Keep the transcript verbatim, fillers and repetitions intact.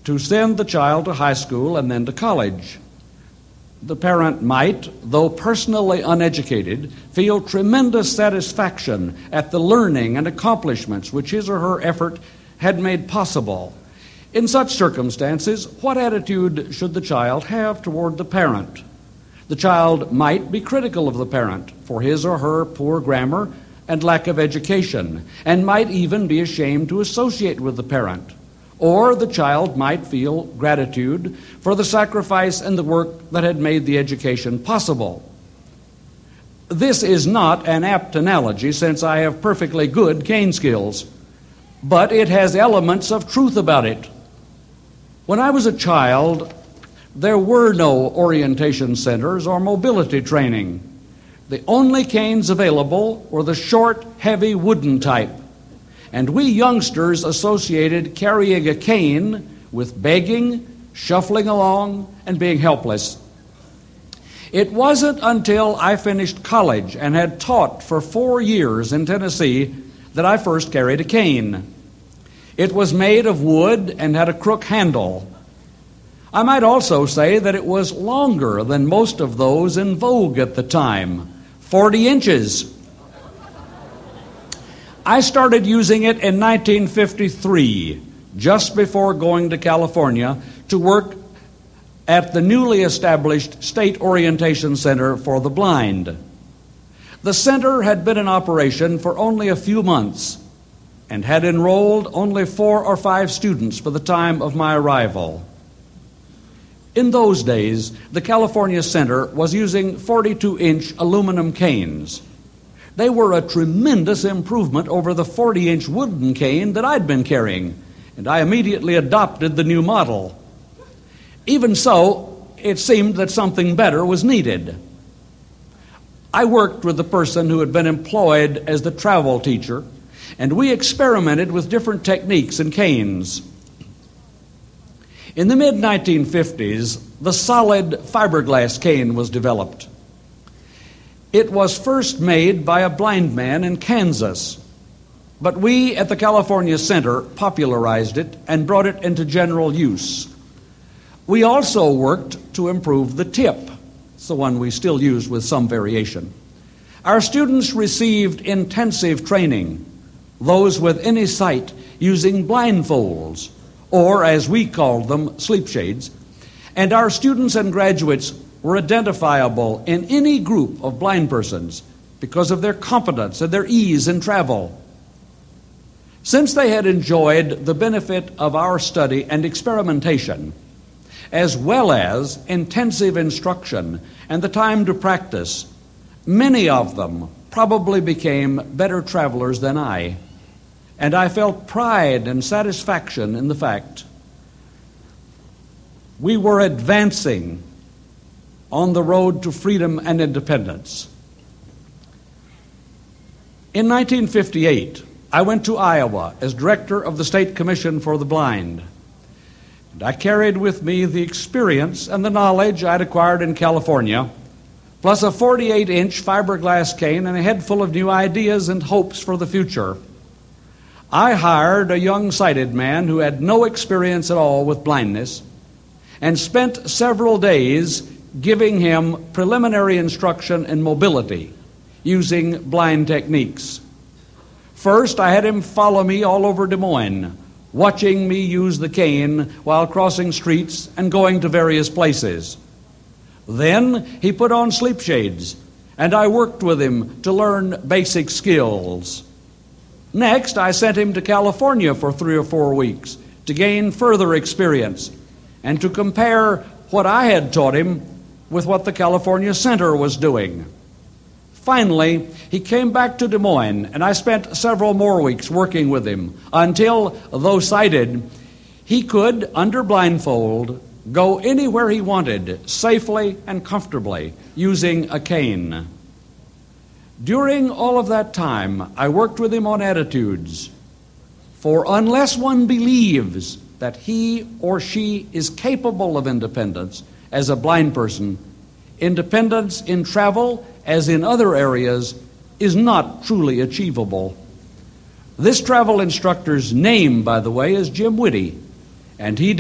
to send the child to high school and then to college. The parent might, though personally uneducated, feel tremendous satisfaction at the learning and accomplishments which his or her effort had made possible. In such circumstances, what attitude should the child have toward the parent? The child might be critical of the parent for his or her poor grammar and lack of education, and might even be ashamed to associate with the parent. Or the child might feel gratitude for the sacrifice and the work that had made the education possible. This is not an apt analogy, since I have perfectly good cane skills, but it has elements of truth about it. When I was a child, there were no orientation centers or mobility training. The only canes available were the short, heavy wooden type. And we youngsters associated carrying a cane with begging, shuffling along, and being helpless. It wasn't until I finished college and had taught for four years in Tennessee that I first carried a cane. It was made of wood and had a crook handle. I might also say that it was longer than most of those in vogue at the time, forty inches. I started using it in nineteen fifty-three, just before going to California to work at the newly established State Orientation Center for the Blind. The center had been in operation for only a few months and had enrolled only four or five students by the time of my arrival. In those days, the California Center was using forty-two inch aluminum canes. They were a tremendous improvement over the forty inch wooden cane that I'd been carrying, and I immediately adopted the new model. Even so, it seemed that something better was needed. I worked with the person who had been employed as the travel teacher, and we experimented with different techniques and canes. In the mid nineteen fifties, the solid fiberglass cane was developed. It was first made by a blind man in Kansas, but we at the California Center popularized it and brought it into general use. We also worked to improve the tip. It's the one we still use with some variation. Our students received intensive training, those with any sight using blindfolds, or as we called them, sleep shades, and our students and graduates were identifiable in any group of blind persons because of their competence and their ease in travel. Since they had enjoyed the benefit of our study and experimentation, as well as intensive instruction and the time to practice, many of them probably became better travelers than I, and I felt pride and satisfaction in the fact we were advancing on the road to freedom and independence. In nineteen fifty-eight, I went to Iowa as director of the State Commission for the Blind. And I carried with me the experience and the knowledge I'd acquired in California, plus a forty-eight inch fiberglass cane and a head full of new ideas and hopes for the future. I hired a young sighted man who had no experience at all with blindness and spent several days giving him preliminary instruction in mobility using blind techniques. First, I had him follow me all over Des Moines, watching me use the cane while crossing streets and going to various places. Then he put on sleep shades, and I worked with him to learn basic skills. Next, I sent him to California for three or four weeks to gain further experience and to compare what I had taught him with what the California Center was doing. Finally, he came back to Des Moines, and I spent several more weeks working with him until, though sighted, he could, under blindfold, go anywhere he wanted safely and comfortably using a cane. During all of that time, I worked with him on attitudes. For unless one believes that he or she is capable of independence as a blind person, independence in travel, as in other areas, is not truly achievable. This travel instructor's name, by the way, is Jim Whitty, and he